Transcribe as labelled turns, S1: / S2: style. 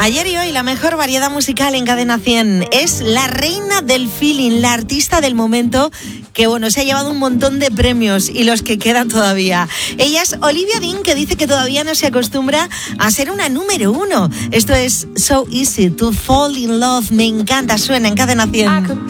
S1: Ayer y hoy la mejor variedad musical en Cadena 100 es la reina del feeling, la artista del momento que se ha llevado un montón de premios y los que quedan todavía. Ella es Olivia Dean, que dice que todavía no se acostumbra a ser una número 1. Esto es So Easy to Fall in Love. Me encanta, suena en Cadena 100.